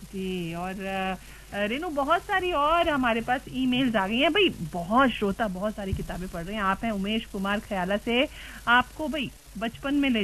जी। और रेनू बहुत सारी और हमारे पास ईमेल्स आ गई हैं भाई। बहुत श्रोता बहुत सारी किताबें पढ़ रहे हैं। आप हैं उमेश कुमार खयाला से। आपको भाई बचपन में ले